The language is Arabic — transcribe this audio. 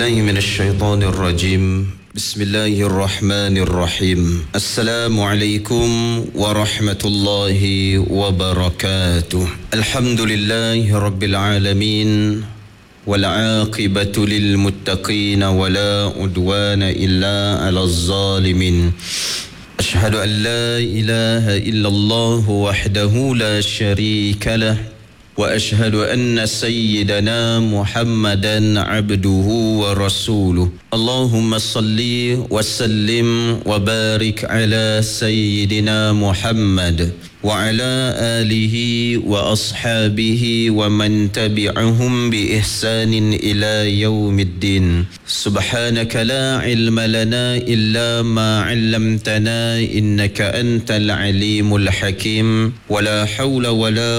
بالله من الشيطان الرجيم بسم الله الرحمن الرحيم السلام عليكم ورحمة الله وبركاته الحمد لله رب العالمين والعاقبة للمتقين ولا عدوان إلا على الظالمين أشهد أن لا إله إلا الله وحده لا شريك له وأشهد أن سيدنا محمدا عبده ورسوله اللهم صل وسلم وبارك على سيدنا محمد وعلى آله وأصحابه ومن تبعهم بإحسان إلى يوم الدين سبحانك لا علم لنا إلا ما علمتنا إنك أنت العليم الحكيم ولا حول ولا